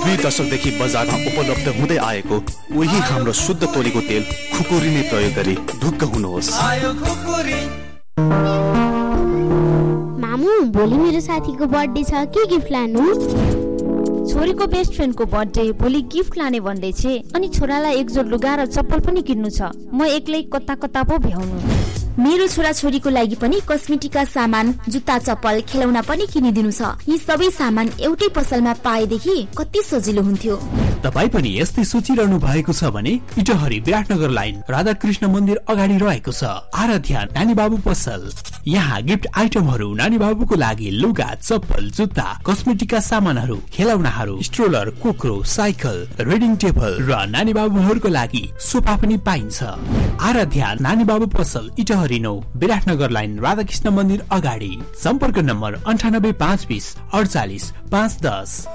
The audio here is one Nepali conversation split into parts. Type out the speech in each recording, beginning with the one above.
2 दशकदेखि बजारमा उपलब्ध हुँदै आएको उही हाम्रो शुद्ध तोरीको तेल खुकुरी नै प्रयोग गरी ढुक्क हुनुहोस्। मामु, भोलि मेरो साथीको बर्थडे छ, के गिफ्ट लानु? छोरीको बेस्ट फ्रेन्डको बर्थडे, भोलि गिफ्ट लाने भन्दैछ। अनि छोरालाई एक जोड लुगा र चप्पल पनि किन्नु छ। म एक्लै कता कता पो भ्याउनु। मेरो छोरा छोरीको लागि पनि कस्मेटिकका सामान, जुत्ता चप्पल, खेलौना पनि किनिदिनु छ। यी सबै सामान एउटै पसलमा पाएदेखि कति सजिलो हुन्थ्यो। तपाई पनि यस्तै सोचिरहनु भएको छ भने इटहरी विराटनगर लाइन राधाकृष्ण मन्दिर अगाडि रहेको छ आराध्या नानी बाबु पसल। यहाँ गिफ्ट आइटमहरू, नानी बाबुको लागि लुगा, चप्पल, जुत्ता, कस्मेटिकका सामानहरू, खेलौनाहरू, स्ट्रोलर, कोक्रो, साइकल, रिडिङ टेबल र नानी बाबुहरूको लागि सोफा पनि पाइन्छ। आराध्या नानी बाबु पसल, इटहरी 9 विराटनगर लाइन राधाकृष्ण मन्दिर अगाडि। सम्पर्क नम्बर 98 520 48 510।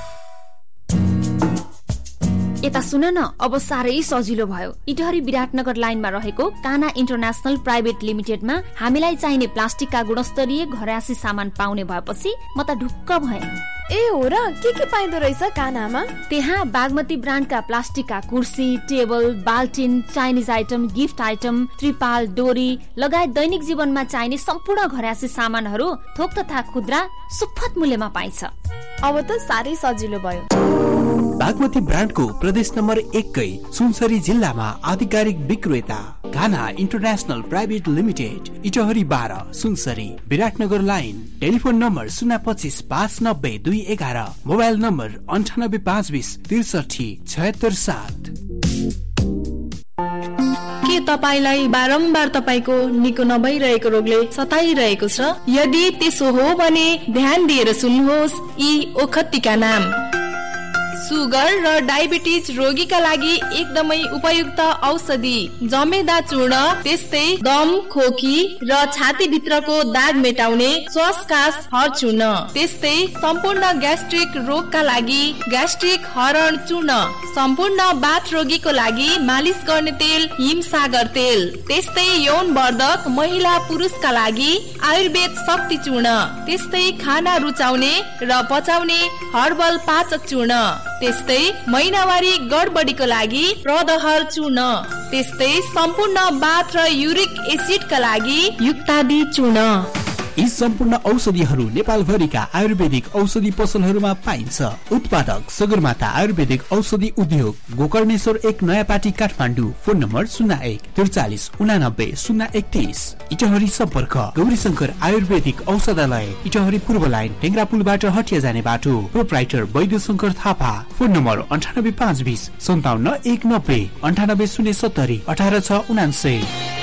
यता सुन न, अब साह्रै सजिलो भयो। इटहरी विराटनगर लाइनमा रहेको काना इन्टरनेशनल प्राइभेट लिमिटेडमा हामीलाई चाहिने प्लास्टिकका गुणस्तरीय घरायसी सामान पाउने भएपछि म त ढुक्क भएँ। ए हो र, के पाइदो रहेछ कानामा? त्यहाँ बागमती ब्रान्डका प्लास्टिकका कुर्सी, table, बाल्टिन, Chinese item, gift item, त्रिपाल, डोरी लगायत दैनिक जीवनमा चाहिने सम्पूर्ण घरायसी सामानहरू थोक तथा खुद्रा सुपथ मूल्यमा पाइन्छ। अब त साह्रै सजिलो भयो। बागमती ब्रान्डको प्रदेश नम्बर 1 सुनसरी जिल्लामा आधिकारिक विक्रेता काना international private limited, Itahari 12 Sunsari Biratnagar line. Telephone number 025 590 211, mobile number 98 520 63 76 7। के तपाईलाई बारम्बार तपाईको निको नभइरहेको रोगले सताइरहेको छ? यदि त्यसो हो भने ध्यान दिएर सुन्नुहोस् यी ओखतीका नाम। सुगर र डायबिटिज रोगीका लागि एकदमै उपयुक्त औषधि जमेदा चूर्ण, त्यस्तै दम, खोकी र छाती भित्रको दाग मेटाउने श्वासकास हर चूर्ण, त्यस्तै सम्पूर्ण ग्यास्ट्रिक रोगका लागि ग्यास्ट्रिक हरण चूर्ण, सम्पूर्ण बाथ रोगीको लागि मालिश गर्ने तेल हिमसागर तेल, त्यस्तै यौन वर्धक महिला पुरुषका लागि आयुर्वेद शक्ति चूर्ण, त्यस्तै खाना रुचाउने र पचाउने हर्बल पाचक चूर्ण, त्यस्तै महिनावारी गडबडीको लागि प्रदहर चूर्ण, त्यस्तै सम्पूर्ण बाथ र युरिक एसिडका लागि युक्तादि चूर्ण। यी सम्पूर्ण औषधिहरू नेपालभरिका आयुर्वेदिक औषधि पसलहरूमा पाइन्छ। उत्पादक सगरमाथा आयुर्वेदिक औषधि उद्योग, गोकर्णेश्वर 1 नयाँ पाटी काठमाडौँ। Phone number 01 43 89 031। इटहरी सम्पर्क गौरीशंकर आयुर्वेदिक औषधालय, इटहरी पूर्व लाइन टेङ्ग्रापुलबाट हटिया जाने बाटो। प्रोप्राइटर वैद्यशंकर थापा। Phone number 98 520 57 190 98 070 18 6 79।